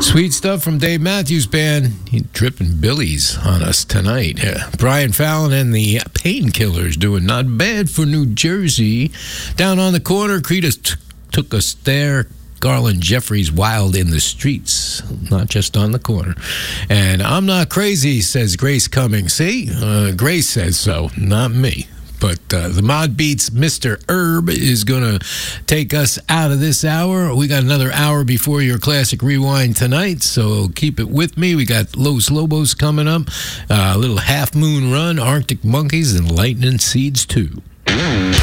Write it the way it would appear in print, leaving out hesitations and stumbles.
Sweet stuff from Dave Matthews Band. He tripping Billies on us tonight. Brian Fallon and the Painkillers doing Not Bad for New Jersey. Down on the corner, Cretus took us there. Garland Jeffries, Wild in the Streets, not just on the corner. And I'm Not Crazy, says Grace Cummings. See, Grace says so, not me. But the Mod Beats Mr. Herb is going to take us out of this hour. We got another hour before your Classic Rewind tonight, so keep it with me. We got Los Lobos coming up, a little Half Moon Run, Arctic Monkeys, and Lightning Seeds 2.